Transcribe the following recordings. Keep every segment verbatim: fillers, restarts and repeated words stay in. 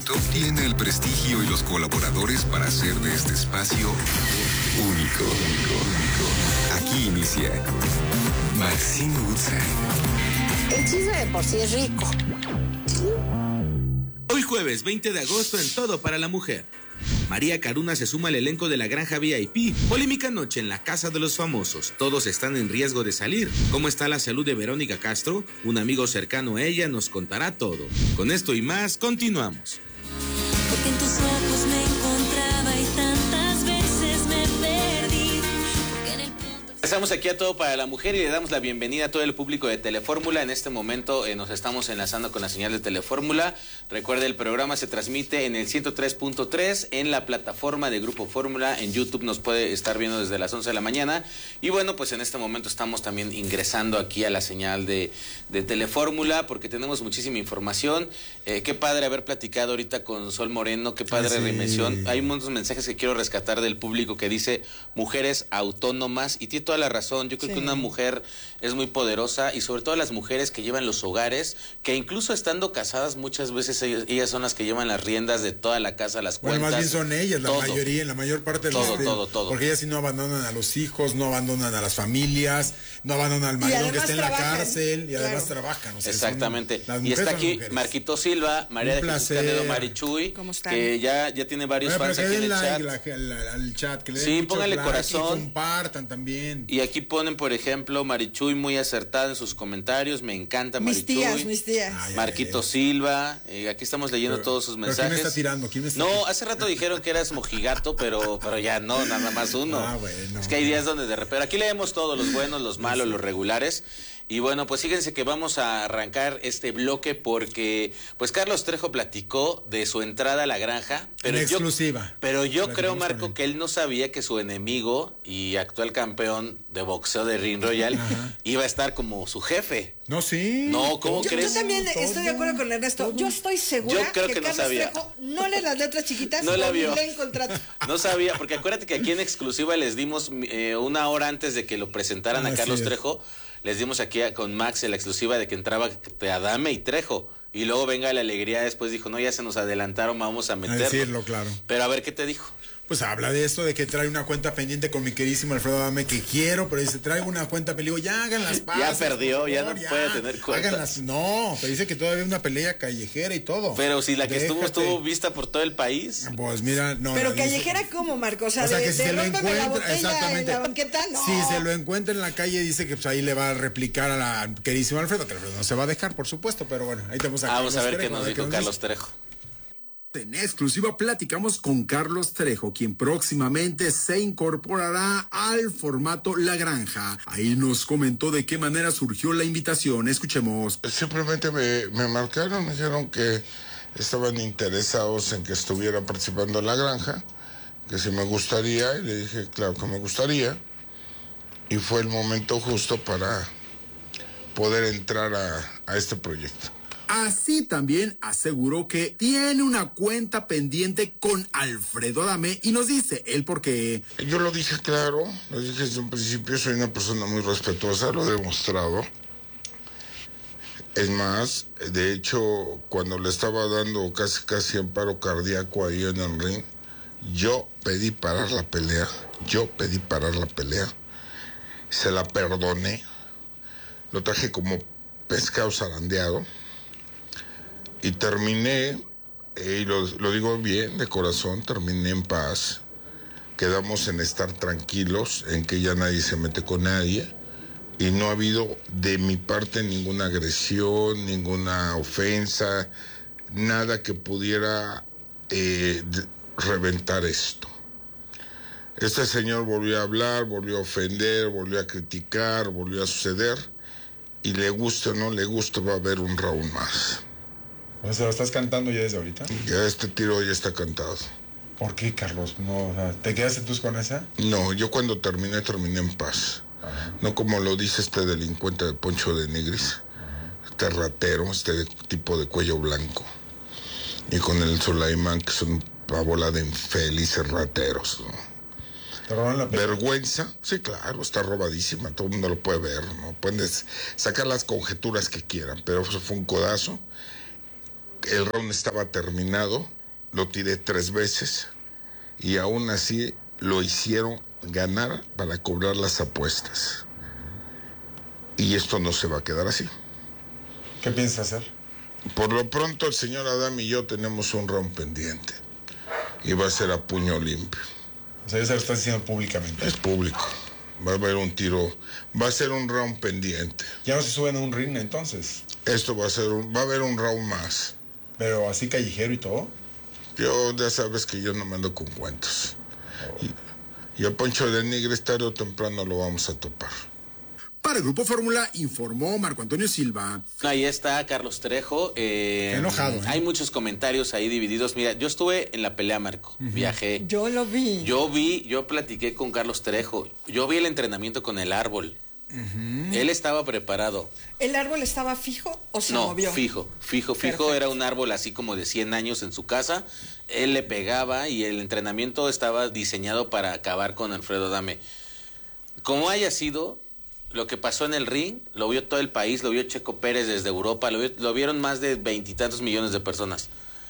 momento tiene el prestigio y los colaboradores para hacer de este espacio único. Aquí inicia Maxine Woodside. El chisme de por sí es rico. Hoy jueves veinte de agosto en Todo para la Mujer. María Caruna se suma al elenco de La Granja V I P. Polémica noche en la Casa de los Famosos. Todos están en riesgo de salir. ¿Cómo está la salud de Verónica Castro? Un amigo cercano a ella nos contará todo. Con esto y más, continuamos. Porque en tus ojos me encontraba y tantas veces me perdí. Porque en el punto... Estamos aquí a Todo para la Mujer y le damos la bienvenida a todo el público de Telefórmula. En este momento eh, nos estamos enlazando con la señal de Telefórmula. Recuerde, el programa se transmite en el ciento tres punto tres en la plataforma de Grupo Fórmula. En YouTube nos puede estar viendo desde las once de la mañana. Y bueno, pues en este momento estamos también ingresando aquí a la señal de, de Telefórmula porque tenemos muchísima información. Eh, qué padre haber platicado ahorita con Sol Moreno, qué padre sí. Reinvención. Hay muchos mensajes que quiero rescatar del público que dice mujeres autónomas y tiene toda la razón. Yo creo sí. que una mujer es muy poderosa y sobre todo las mujeres que llevan los hogares, que incluso estando casadas muchas veces ellas, ellas son las que llevan las riendas de toda la casa, las cuentas. Bueno, más bien son ellas, la todo, mayoría, en la mayor parte de todo, los todo, todo. Porque ellas sí no abandonan a los hijos, no abandonan a las familias, no abandonan al marido que esté en la cárcel y claro. además trabajan. O sea, exactamente. Son, y está aquí Marquito Silva, María de Jesús Canedo Marichuy, ¿cómo están? Que ya, ya tiene varios bueno, fans aquí en el like, chat. La, la, la, el chat que le sí, póngale like corazón. Y compartan también. Y aquí ponen, por ejemplo, Marichuy muy acertada en sus comentarios. Me encanta Marichuy. Mis tías, mis tías. Ay, Marquito ay, Silva. Eh, aquí estamos leyendo pero, todos sus mensajes. ¿Quién me está tirando? ¿Quién me está no, tirando? hace rato dijeron que eras mojigato, pero, pero ya no, nada más uno. Ah, bueno. Es que hay días donde de repente. Pero aquí leemos todos, los buenos, los malos, sí. los regulares. Y bueno, pues fíjense que vamos a arrancar este bloque porque pues Carlos Trejo platicó de su entrada a la granja. Pero en yo, exclusiva. Pero yo creo, Marco, él. que él no sabía que su enemigo y actual campeón de boxeo de Ring Royal Ajá. iba a estar como su jefe. No, sí. No, ¿cómo yo, crees? Yo también todo, estoy de acuerdo con Ernesto. Todo. Yo estoy segura yo creo que, que no Carlos sabía. Trejo no lee las letras chiquitas no la ni vio. lee en contrato. No sabía, porque acuérdate que aquí en exclusiva les dimos eh, una hora antes de que lo presentaran ah, a Carlos Trejo. Les dimos aquí a, con Max la exclusiva de que entraba Adame y Trejo. Y luego venga la alegría, después dijo, no, ya se nos adelantaron, vamos a meterlo. A decirlo, claro. Pero a ver, ¿qué te dijo? Pues habla de esto, de que trae una cuenta pendiente con mi queridísimo Alfredo Adame, que quiero, pero dice, traigo una cuenta pendiente, ya hagan las paces. Ya perdió, favor, ya no ya, puede tener cuentas. Háganlas, no, pero dice que todavía hay una pelea callejera y todo. Pero si la que Déjate. estuvo, estuvo vista por todo el país. Pues mira, no. Pero no, callejera, dice, ¿cómo, Marco? O sea, o sea de, que si de se lo encuentra, la botella exactamente. en la banqueta, no. Si se lo encuentra en la calle, dice que pues ahí le va a replicar a la queridísima Alfredo, que Alfredo no se va a dejar, por supuesto, pero bueno, ahí tenemos a ah, Vamos a ver Trejo, qué nos dijo Carlos Trejo. En exclusiva platicamos con Carlos Trejo, quien próximamente se incorporará al formato La Granja. Ahí nos comentó de qué manera surgió la invitación. Escuchemos. Simplemente me, me marcaron, me dijeron que estaban interesados en que estuviera participando en La Granja, que si me gustaría, y le dije, claro que me gustaría, y fue el momento justo para poder entrar a, a este proyecto. Así también aseguró que tiene una cuenta pendiente con Alfredo Adame y nos dice él por qué. Yo lo dije claro, lo dije desde un principio, soy una persona muy respetuosa, lo he demostrado. Es más, de hecho, cuando le estaba dando casi casi un paro cardíaco ahí en el ring, yo pedí parar la pelea, yo pedí parar la pelea, se la perdoné, lo traje como pescado zarandeado. Y terminé, eh, y lo, lo digo bien, de corazón, terminé en paz. Quedamos en estar tranquilos, en que ya nadie se mete con nadie. Y no ha habido de mi parte ninguna agresión, ninguna ofensa, nada que pudiera eh, de, reventar esto. Este señor volvió a hablar, volvió a ofender, volvió a criticar, volvió a suceder. Y le guste o no le guste, va a haber un round más. O sea, ¿lo estás cantando ya desde ahorita? Ya este tiro ya está cantado. ¿Por qué, Carlos? No, o sea, ¿te quedaste tú con esa? No, yo cuando terminé, terminé en paz. Ajá. No como lo dice este delincuente de Poncho de Nigris. Ajá. Este ratero, este tipo de cuello blanco. Y con el Sulaimán, que son una bola de infelices rateros, ¿no? ¿Te robaron la pelea? ¿Vergüenza? Sí, claro, está robadísima, todo el mundo lo puede ver, ¿no? Pueden sacar las conjeturas que quieran, pero eso fue un codazo. el round estaba terminado, lo tiré tres veces y aún así lo hicieron ganar para cobrar las apuestas. Y esto no se va a quedar así. ¿Qué piensas hacer? Por lo pronto el señor Adam y yo tenemos un round pendiente y va a ser a puño limpio. O sea, ya se lo estás diciendo públicamente. Es público. Va a haber un tiro, va a ser un round pendiente. Ya no se suben a un ring entonces. Esto va a ser un, va a haber un round más. Pero así callejero y todo. Yo ya sabes que yo no me ando con cuentos. Oh. Y, y a Poncho de Nigres tarde o temprano lo vamos a topar. Para el Grupo Fórmula informó Marco Antonio Silva. Ahí está Carlos Trejo. Eh, enojado. ¿eh? Hay muchos comentarios ahí divididos. Mira, yo estuve en la pelea, Marco. Uh-huh. Viajé. Yo lo vi. Yo vi, yo platiqué con Carlos Trejo. Yo vi el entrenamiento con el árbol. Uh-huh. Él estaba preparado. ¿El árbol estaba fijo o se no, movió? No, fijo, fijo, fijo. Perfecto. Era un árbol así como de cien años en su casa. Él le pegaba y el entrenamiento estaba diseñado para acabar con Alfredo Adame. Como haya sido, lo que pasó en el ring, lo vio todo el país, lo vio Checo Pérez desde Europa, lo, vio, lo vieron más de veintitantos millones de personas.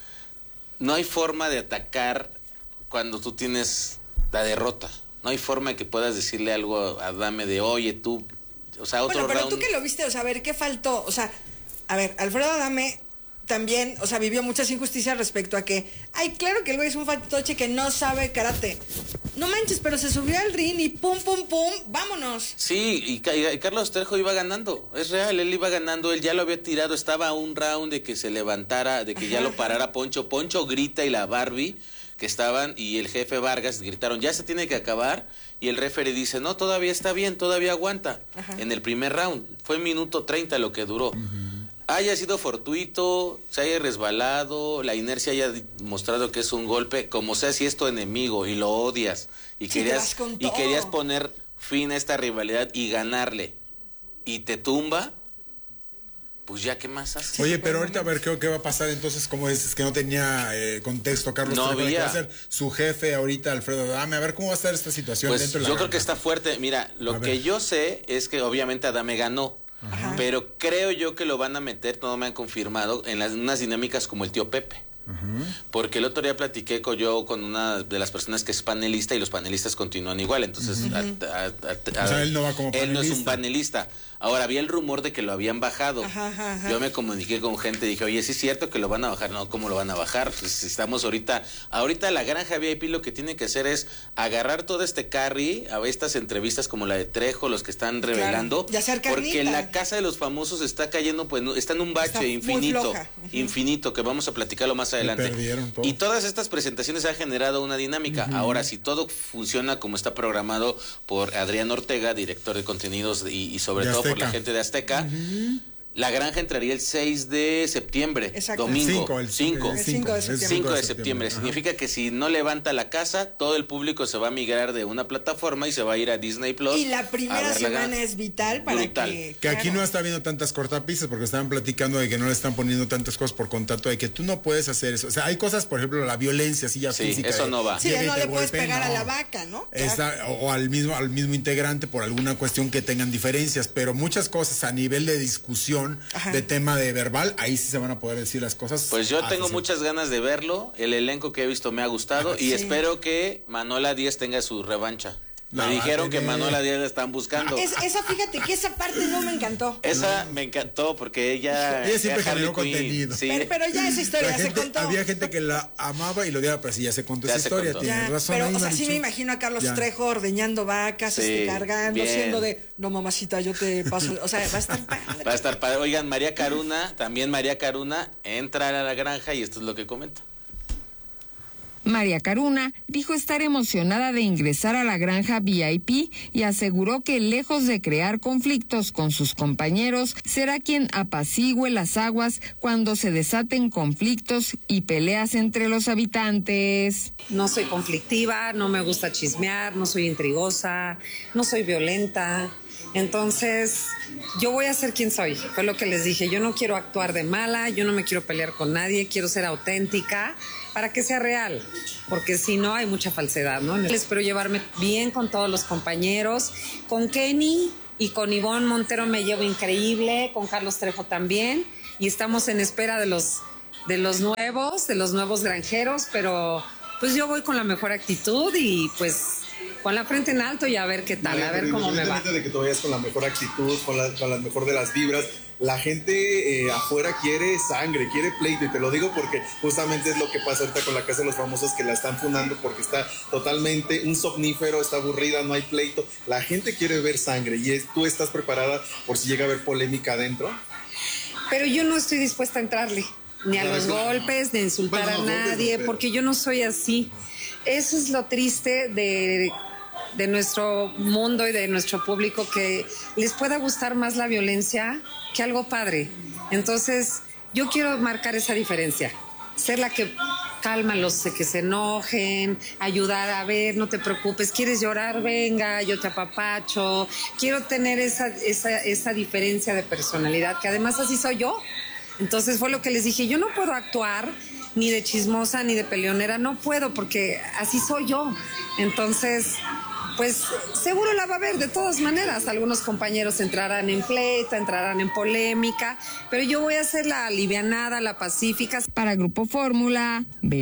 No hay forma de atacar cuando tú tienes la derrota. No hay forma de que puedas decirle algo a Adame de, oye, tú, o sea, otro bueno, pero round. tú que lo viste, o sea, a ver, ¿qué faltó? O sea, a ver, Alfredo Adame también, o sea, vivió muchas injusticias respecto a que, ay, claro que el güey es un fantoche que no sabe karate. No manches, pero se subió al ring y pum, pum, pum, vámonos. Sí, y, y Carlos Trejo iba ganando, es real, él iba ganando, él ya lo había tirado, estaba a un round de que se levantara, de que Ajá. ya lo parara Poncho. Poncho grita y la Barbie que estaban y el jefe Vargas gritaron, ya se tiene que acabar, y el referee dice, no, todavía está bien, todavía aguanta. Ajá. En el primer round, fue minuto treinta lo que duró. Uh-huh. Haya sido fortuito, se haya resbalado, la inercia haya mostrado que es un golpe, como sea, si es tu enemigo y lo odias y sí, querías y querías poner fin a esta rivalidad y ganarle y te tumba, pues ya qué más haces. Oye, pero ahorita a ver qué, qué va a pasar entonces, como dices que no tenía eh, contexto Carlos no Trejo, había. que va a ser su jefe ahorita Alfredo Adame, a ver cómo va a estar esta situación pues dentro de la yo gana. creo que está fuerte. Mira, lo a que ver. yo sé es que obviamente Adame ganó. Ajá. Pero creo yo que lo van a meter, no me han confirmado, en las, unas dinámicas como el tío Pepe. Uh-huh. Porque el otro día platiqué con yo con una de las personas que es panelista y los panelistas continúan igual. Entonces, uh-huh. a, a, a, a, o sea, él no va como panelista. Él no es un panelista. Ahora, había el rumor de que lo habían bajado. Ajá, ajá. Yo me comuniqué con gente y dije, oye, ¿sí es cierto que lo van a bajar? No, ¿cómo lo van a bajar? Pues estamos ahorita, ahorita la granja V I P lo que tiene que hacer es agarrar todo este carry a estas entrevistas como la de Trejo, los que están revelando. Claro. Y hacer carnita. Porque la casa de los famosos está cayendo, pues, está en un bache está infinito, uh-huh. infinito, que vamos a platicarlo más adelante. Todo. Y todas estas presentaciones han generado una dinámica. Uh-huh. Ahora, si todo funciona como está programado por Adrián Ortega, director de contenidos y, y sobre de todo Azteca. por la gente de Azteca, uh-huh. la granja entraría el seis de septiembre, Exacto. domingo, cinco, el cinco. El cinco de septiembre. cinco de septiembre. Significa que si no levanta la casa, todo el público se va a migrar de una plataforma y se va a ir a Disney Plus. Y la primera semana la es vital para Brutal. que... Que claro. Aquí no está habiendo tantas cortapisas porque estaban platicando de que no le están poniendo tantas cosas por contrato, de que tú no puedes hacer eso. O sea, hay cosas, por ejemplo, la violencia, sí, ya sí, física. eso de, no va. Sí, ya no le puedes golpeen, pegar no. a la vaca, ¿no? Está, Claro. o, o al mismo al mismo integrante por alguna cuestión que tengan diferencias, pero muchas cosas a nivel de discusión, Ajá. de tema de verbal, ahí sí se van a poder decir las cosas. Pues yo tengo sí. muchas ganas de verlo, el elenco que he visto me ha gustado Ajá, y sí. espero que Manuela Díaz tenga su revancha. Me no, dijeron que Manuela Díaz la están buscando. Es, esa, fíjate que esa parte no me encantó. Esa no. me encantó porque ella... Ella siempre generó contenido. Sí. Pero, pero ya esa historia gente, se contó. Había gente que la amaba y lo odiaba, pero sí ya se contó ya esa historia. Contó. Tienes ya, razón. pero, ahí, o sea, Marichu. sí me imagino a Carlos ya. Trejo ordeñando vacas, sí, este, cargando, bien. siendo de, no mamacita, yo te paso. O sea, va a estar padre. Va a estar padre. Oigan, María Caruna, también María Caruna, entra a la granja y esto es lo que comenta. María Caruna dijo estar emocionada de ingresar a la granja V I P y aseguró que lejos de crear conflictos con sus compañeros, será quien apacigüe las aguas cuando se desaten conflictos y peleas entre los habitantes. No soy conflictiva, no me gusta chismear, no soy intrigosa, no soy violenta. Entonces, yo voy a ser quien soy, fue lo que les dije. Yo no quiero actuar de mala, yo no me quiero pelear con nadie, quiero ser auténtica para que sea real, porque si no hay mucha falsedad, ¿no? Espero llevarme bien con todos los compañeros, con Kenny y con Ivonne Montero me llevo increíble, con Carlos Trejo también, y estamos en espera de los de los nuevos, de los nuevos granjeros, pero pues yo voy con la mejor actitud y pues con la frente en alto y a ver qué tal, María, a ver cómo me va. De que tú vayas con la mejor actitud, con la, con la mejor de las vibras. La gente eh, afuera quiere sangre, quiere pleito, y te lo digo porque justamente es lo que pasa ahorita con la Casa de los Famosos, que la están fundando porque está totalmente un somnífero, está aburrida, no hay pleito. La gente quiere ver sangre y es, tú estás preparada por si llega a haber polémica adentro. Pero yo no estoy dispuesta a entrarle, ni a no, los golpes, ni a insultar bueno, no, a nadie, golpes, no, porque yo no soy así. Eso es lo triste de... de nuestro mundo y de nuestro público, que les pueda gustar más la violencia que algo padre. Entonces, yo quiero marcar esa diferencia, ser la que calma a los que se enojen, ayudar a ver, no te preocupes, quieres llorar, venga, yo te apapacho. Quiero tener esa, esa, esa diferencia de personalidad, que además así soy yo. Entonces fue lo que les dije, yo no puedo actuar ni de chismosa ni de peleonera, no puedo, porque así soy yo. Entonces, pues seguro la va a haber de todas maneras. Algunos compañeros entrarán en pleito, entrarán en polémica, pero yo voy a ser la alivianada, la pacífica. Para Grupo Fórmula,